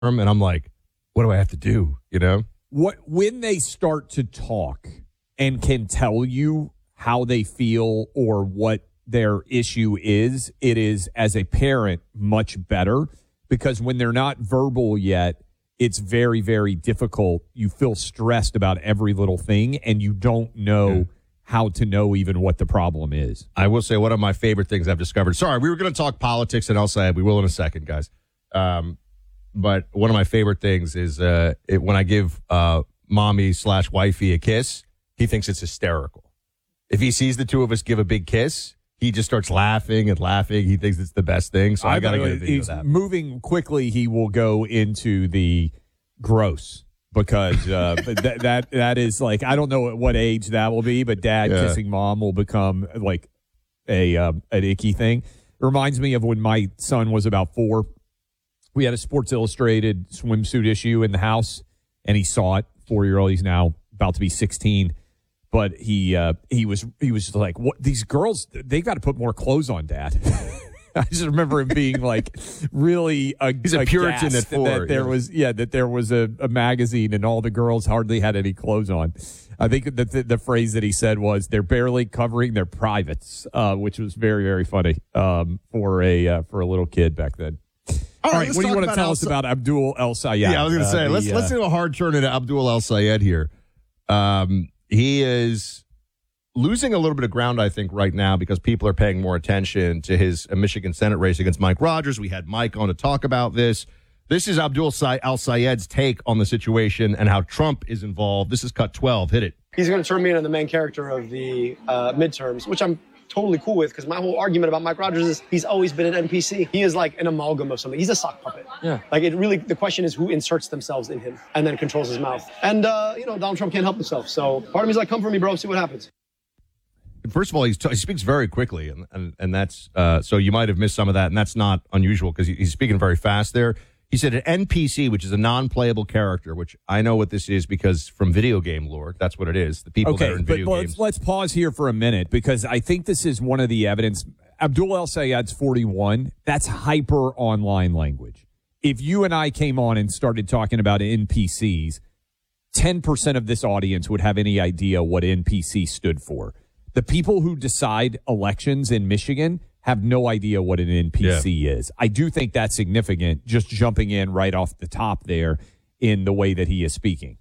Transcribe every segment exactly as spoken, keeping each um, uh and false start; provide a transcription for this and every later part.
and I'm like, what do I have to do? You know, what when they start to talk and can tell you how they feel or what their issue is, it is, as a parent, much better, because when they're not verbal yet, it's very, very difficult. You feel stressed about every little thing, and you don't know yeah. how to know even what the problem is. I will say one of my favorite things I've discovered. Sorry, we were going to talk politics, and I'll say we will in a second, guys. Um, but one of my favorite things is uh, it, when I give uh, mommy slash wifey a kiss, he thinks it's hysterical. If he sees the two of us give a big kiss, he just starts laughing and laughing. He thinks it's the best thing. So I, I got to get a video of that. Moving quickly, he will go into the gross because uh, that that that is like, I don't know at what age that will be, but dad yeah. kissing mom will become like a um, an icky thing. It reminds me of when my son was about four. We had a Sports Illustrated swimsuit issue in the house, and he saw it. Four-year-old, he's now about to be sixteen. But he uh, he was he was just like, what, these girls, they got to put more clothes on, Dad. I just remember him being like really a, he's a, a Puritan at four. That there yeah. was yeah that there was a, a magazine and all the girls hardly had any clothes on. I think that the, the phrase that he said was, they're barely covering their privates, uh, which was very, very funny um, for a uh, for a little kid back then. All, all right, what do you want to tell us about Abdul El Sayed? Yeah, I was going to uh, say, the, let's uh, let's do a hard turn into Abdul El Sayed here. Um, he is losing a little bit of ground, I think, right now because people are paying more attention to his uh, Michigan Senate race against Mike Rogers. We had Mike on to talk about this. This is Abdul El Sayed's take on the situation and how Trump is involved. This is cut twelve. Hit it. He's going to turn me into the main character of the uh, midterms, which I'm totally cool with, because my whole argument about Mike Rogers is he's always been an N P C. He is like an amalgam of something. He's a sock puppet. Yeah. Like, it really, the question is who inserts themselves in him and then controls his mouth. And, uh, you know, Donald Trump can't help himself. So part of me is like, come for me, bro, see what happens. First of all, he's t- he speaks very quickly, and, and, and that's, uh, so you might have missed some of that, and that's not unusual because he, he's speaking very fast there. He said an N P C, which is a non-playable character, which I know what this is because from video game lore, that's what it is. The people okay, that are in video but games. Let's, let's pause here for a minute because I think this is one of the evidence. Abdul El Sayed's forty-one. That's hyper online language. If you and I came on and started talking about N P Cs, ten percent of this audience would have any idea what N P C stood for. The people who decide elections in Michigan have no idea what an N P C yeah. is. I do think that's significant, just jumping in right off the top there in the way that he is speaking.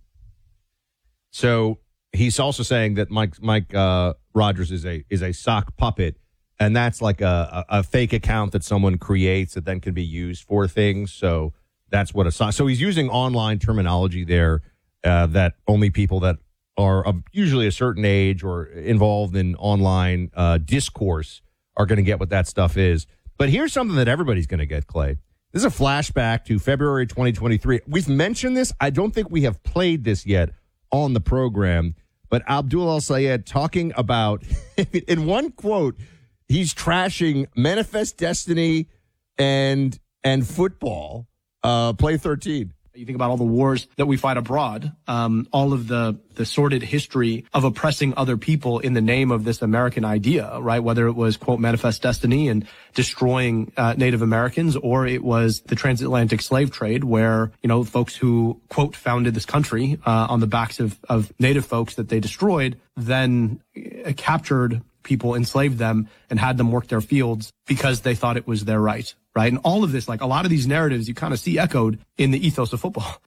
So he's also saying that Mike Mike uh, Rogers is a is a sock puppet, and that's like a, a, a fake account that someone creates that then can be used for things. So that's what a sock. So he's using online terminology there uh, that only people that are of usually a certain age or involved in online uh, discourse are going to get what that stuff is. But here's something that everybody's going to get, Clay. This is a flashback to February twenty twenty-three. We've mentioned this. I don't think we have played this yet on the program. But Abdul El Sayed talking about, in one quote, he's trashing Manifest Destiny and and football. Uh, play thirteen. You think about all the wars that we fight abroad, um, all of the, the sordid history of oppressing other people in the name of this American idea, right? Whether it was, quote, Manifest Destiny and destroying uh, Native Americans, or it was the transatlantic slave trade where, you know, folks who, quote, founded this country uh, on the backs of, of Native folks that they destroyed, then uh, captured people, enslaved them, and had them work their fields because they thought it was their right. Right. And all of this, like a lot of these narratives, you kind of see echoed in the ethos of football.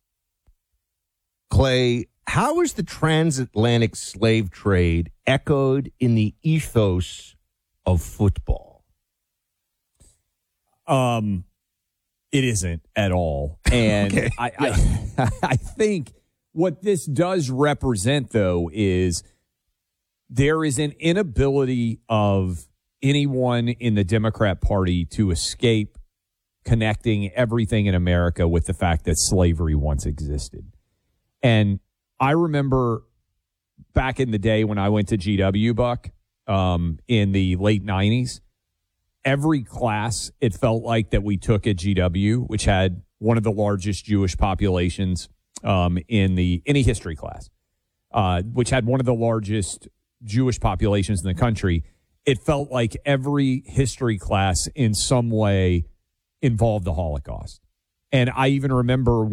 Clay, how is the transatlantic slave trade echoed in the ethos of football? Um, it isn't at all. And okay. I, yeah. I, I think what this does represent, though, is there is an inability of anyone in the Democrat Party to escape connecting everything in America with the fact that slavery once existed. And I remember back in the day when I went to G W, Buck, um, in the late nineties, every class it felt like that we took at G W, which had one of the largest Jewish populations um, in the any history class, uh, which had one of the largest Jewish populations in the country. It felt like every history class in some way involved the Holocaust. And I even remember